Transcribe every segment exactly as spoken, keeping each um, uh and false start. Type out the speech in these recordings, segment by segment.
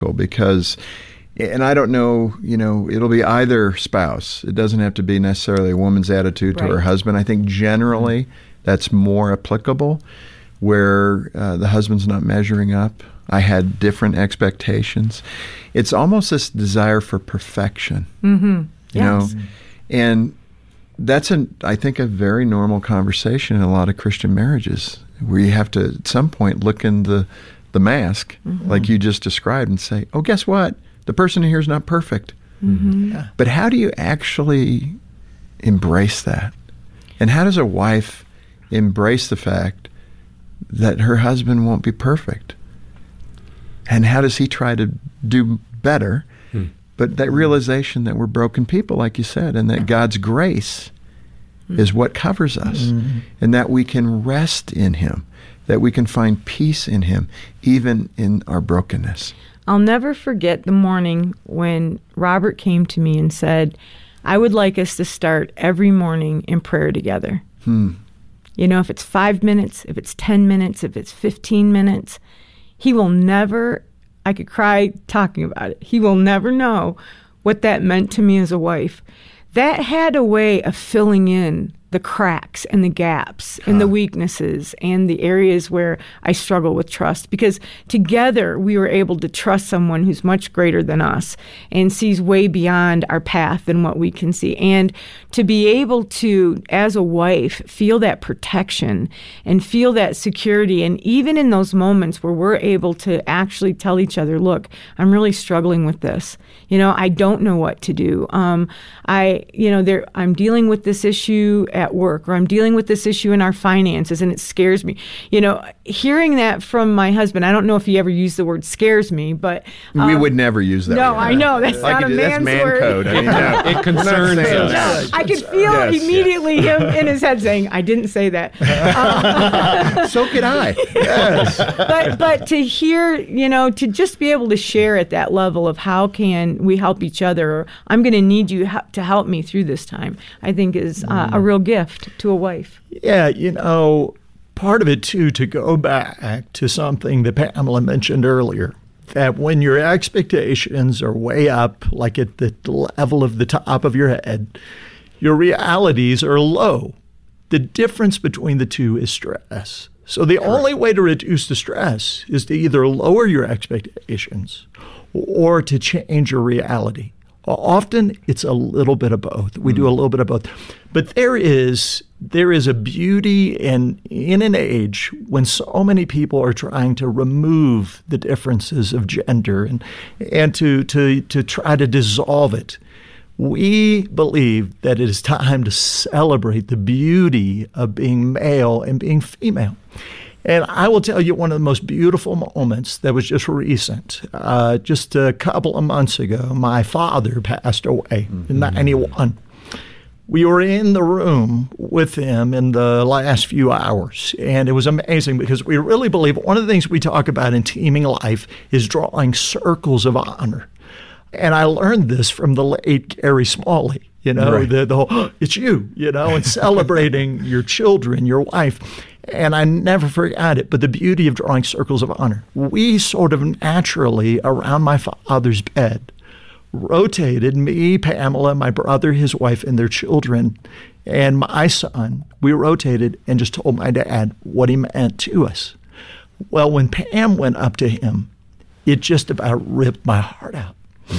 because, and I don't know, you know, it'll be either spouse. It doesn't have to be necessarily a woman's attitude to Right. her husband. I think generally that's more applicable, where uh, the husband's not measuring up. I had different expectations. It's almost this desire for perfection, Mm-hmm. you Yes. know, and that's, an, I think, a very normal conversation in a lot of Christian marriages, where you have to, at some point, look in the, the mask, Mm-hmm. like you just described, and say, oh, guess what? The person here is not perfect. Mm-hmm. Yeah. But how do you actually embrace that? And how does a wife embrace the fact that her husband won't be perfect? And how does he try to do better? Hmm. But that realization that we're broken people, like you said, and that God's grace is what covers us, Mm-hmm. and that we can rest in him, that we can find peace in him, even in our brokenness. I'll never forget the morning when Robert came to me and said, I would like us to start every morning in prayer together. Hmm. You know, if it's five minutes, if it's ten minutes, if it's fifteen minutes, he will never, I could cry talking about it. He will never know what that meant to me as a wife. That had a way of filling in the cracks and the gaps and the weaknesses and the areas where I struggle with trust, because together we were able to trust someone who's much greater than us and sees way beyond our path than what we can see. And to be able to, as a wife, feel that protection and feel that security, and even in those moments where we're able to actually tell each other, look, I'm really struggling with this. You know, I don't know what to do. Um, I, you know, there, I'm dealing with this issue at work, or I'm dealing with this issue in our finances, and it scares me. You know, hearing that from my husband, I don't know if he ever used the word scares me, but um, we would never use that no, word. I know that's Like not it- a that's man's man word. code. I mean, no. It concerns Not saying us. that. I could feel Yes, yes. immediately him in his head saying, I didn't say that. Um, So could I. Yes. but but to hear, you know, to just be able to share at that level of how can we help each other, or I'm going to need you ha- to help me through this time, I think is uh, a real gift to a wife. Yeah, you know, part of it, too, to go back to something that Pamela mentioned earlier, that when your expectations are way up, like at the level of the top of your head, your realities are low. The difference between the two is stress. So the only way to reduce the stress is to either lower your expectations or to change your reality. Often it's a little bit of both. We do a little bit of both. But there is there is a beauty in in an age when so many people are trying to remove the differences of gender and and to to to try to dissolve it. We believe that it is time to celebrate the beauty of being male and being female. And I will tell you one of the most beautiful moments that was just recent. Uh, just a couple of months ago, my father passed away in ninety-one. We were in the room with him in the last few hours, and it was amazing because we really believe one of the things we talk about in teaming life is drawing circles of honor. And I learned this from the late Gary Smalley, you know, Right. the, the whole, "Oh, it's you, you know, and celebrating your children, your wife. And I never forgot it, but the beauty of drawing circles of honor. We sort of naturally, around my father's bed, rotated, me, Pamela, my brother, his wife, and their children, and my son, we rotated and just told my dad what he meant to us. Well, when Pam went up to him, it just about ripped my heart out.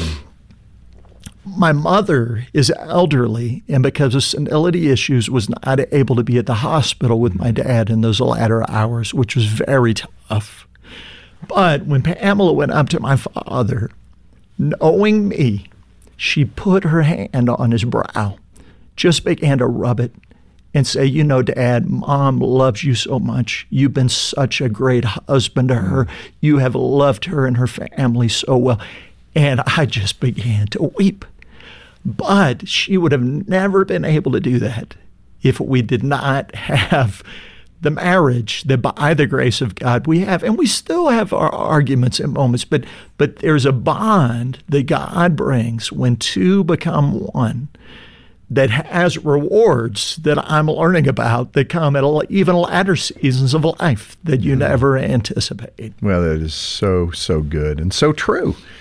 My mother is elderly, and because of senility issues, was not able to be at the hospital with my dad in those latter hours, which was very tough. But when Pamela went up to my father, knowing me, she put her hand on his brow, just began to rub it, and say, you know, Dad, Mom loves you so much. You've been such a great husband to her. You have loved her and her family so well. And I just began to weep. But she would have never been able to do that if we did not have the marriage that by the grace of God we have. And we still have our arguments and moments, but but there's a bond that God brings when two become one that has rewards that I'm learning about that come at a, even latter seasons of life that you never anticipate. Well, that is so, so good and so true.